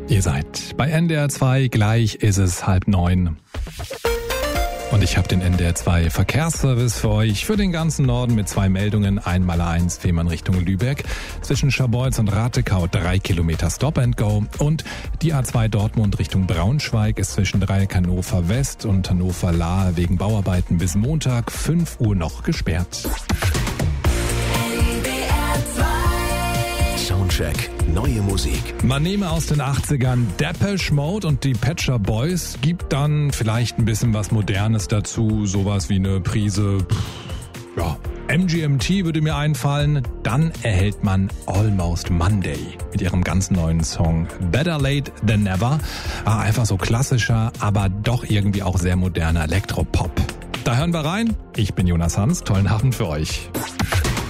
Ihr seid bei NDR 2, gleich ist es 8:30. Und ich habe den NDR 2 Verkehrsservice für euch, für den ganzen Norden mit 2 Meldungen. Einmal 1 Fehmarn Richtung Lübeck, zwischen Scharbeutz und Ratekau 3 Kilometer Stop and Go. Und die A2 Dortmund Richtung Braunschweig ist zwischen Dreieck Hannover West und Hannover Lahr wegen Bauarbeiten bis Montag 5 Uhr noch gesperrt. Soundcheck, neue Musik. Man nehme aus den 80ern Depeche Mode und die Pet Shop Boys, gibt dann vielleicht ein bisschen was Modernes dazu, sowas wie eine Prise, MGMT würde mir einfallen. Dann erhält man Almost Monday mit ihrem ganz neuen Song Better Late Than Never. Einfach so klassischer, aber doch irgendwie auch sehr moderner Elektropop. Da hören wir rein. Ich bin Jonas Hans, tollen Abend für euch.